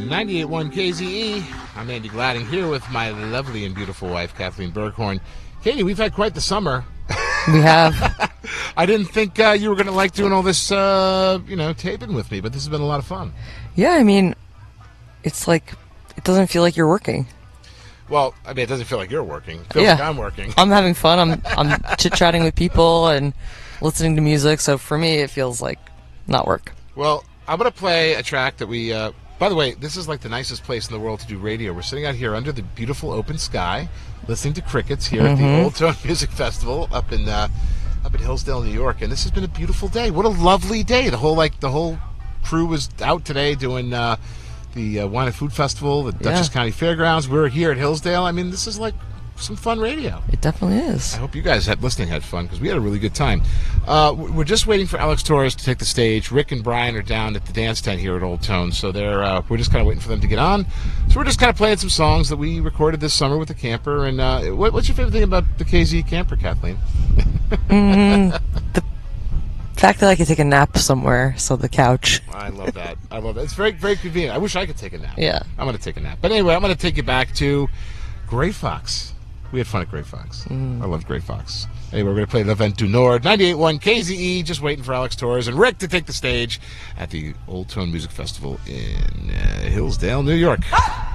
98.1 KZE. I'm Andy Gladding here with my lovely and beautiful wife, Kathleen Berghorn. Katie, we've had quite the summer. We have. I didn't think you were going to like doing all this, taping with me, but this has been a lot of fun. Yeah, I mean, it's like, it doesn't feel like you're working. Well, I mean, it doesn't feel like you're working. It feels like I'm working. I'm having fun. I'm chit-chatting with people and listening to music, so for me, it feels like not work. Well, I'm going to play a track that we... by the way, this is like the nicest place in the world to do radio. We're sitting out here under the beautiful open sky, listening to crickets here at the Old Tone Music Festival up in Hillsdale, New York, and this has been a beautiful day. What a lovely day! The whole crew was out today doing the Wine and Food Festival, the Dutchess County Fairgrounds. We're here at Hillsdale. I mean, this is like some fun radio. It definitely is. I hope you guys listening had fun, because we had a really good time. We're just waiting for Alex Torres to take the stage. Rick and Brian are down at the dance tent here at Old Tone, so we're just kind of waiting for them to get on. So we're just kind of playing some songs that we recorded this summer with the camper. And what's your favorite thing about the KZ camper, Kathleen? The fact that I could take a nap somewhere, so the couch. I love that. It's very, very convenient. I wish I could take a nap. Yeah. I'm going to take a nap. But anyway, I'm going to take you back to Gray Fox. We had fun at Gray Fox. I loved Gray Fox. Anyway, we're going to play Le Vent du Nord, 98.1 KZE, just waiting for Alex Torres and Rick to take the stage at the Old Tone Music Festival in Hillsdale, New York.